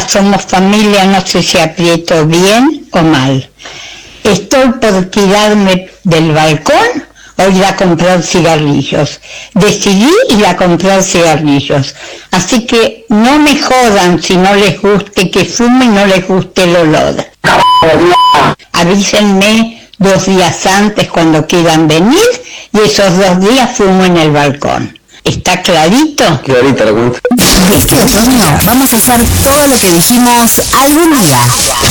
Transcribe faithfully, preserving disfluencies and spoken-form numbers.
Somos Familia, no sé si aprieto bien o mal. Estoy por tirarme del balcón o ir a comprar cigarrillos. Decidí ir a comprar cigarrillos. Así que no me jodan si no les guste que fume y no les guste el olor. Avísenme dos días antes cuando quieran venir y esos dos días fumo en el balcón. ¿Está clarito? Clarita la cuenta. Este otoño vamos a hacer todo lo que dijimos algún día.